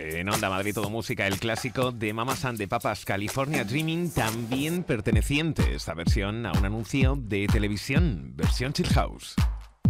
En Onda Madrid Todo Música, el clásico de Mamas and the Papas, California Dreaming, también perteneciente esta versión a un anuncio de televisión, versión Chill House.